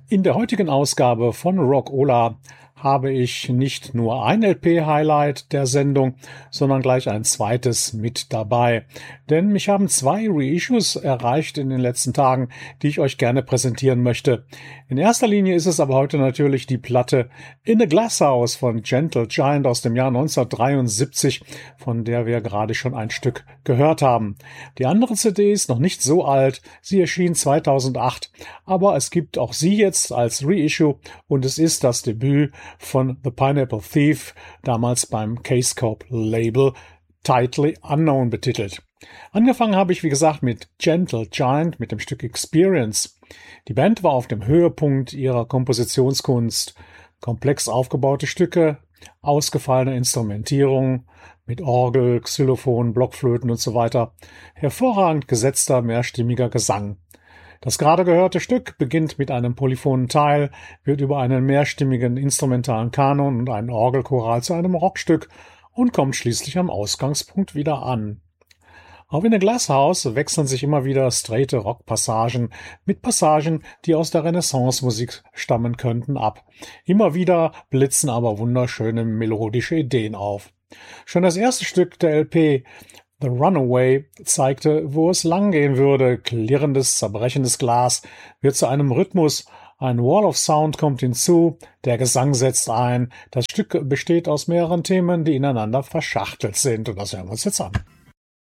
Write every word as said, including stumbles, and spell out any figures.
In der heutigen Ausgabe von Rockola habe ich nicht nur ein L P-Highlight der Sendung, sondern gleich ein zweites mit dabei. Denn mich haben zwei Reissues erreicht in den letzten Tagen, die ich euch gerne präsentieren möchte. In erster Linie ist es aber heute natürlich die Platte In a Glass House von Gentle Giant aus dem Jahr neunzehnhundertdreiundsiebzig, von der wir gerade schon ein Stück gehört haben. Die andere C D ist noch nicht so alt, sie erschien zweitausendacht, aber es gibt auch sie jetzt als Reissue und es ist das Debüt von The Pineapple Thief, damals beim K-Scope Label, Tightly Unknown betitelt. Angefangen habe ich, wie gesagt, mit Gentle Giant, mit dem Stück Experience. Die Band war auf dem Höhepunkt ihrer Kompositionskunst. Komplex aufgebaute Stücke, ausgefallene Instrumentierung mit Orgel, Xylophon, Blockflöten und so weiter. Hervorragend gesetzter, mehrstimmiger Gesang. Das gerade gehörte Stück beginnt mit einem polyphonen Teil, wird über einen mehrstimmigen instrumentalen Kanon und einen Orgelchoral zu einem Rockstück und kommt schließlich am Ausgangspunkt wieder an. Auch in a Glass House wechseln sich immer wieder straighte Rockpassagen mit Passagen, die aus der Renaissance-Musik stammen könnten, ab. Immer wieder blitzen aber wunderschöne melodische Ideen auf. Schon das erste Stück der L P, The Runaway, zeigte, wo es langgehen würde. Klirrendes, zerbrechendes Glas wird zu einem Rhythmus. Ein Wall of Sound kommt hinzu. Der Gesang setzt ein. Das Stück besteht aus mehreren Themen, die ineinander verschachtelt sind. Und das hören wir uns jetzt an.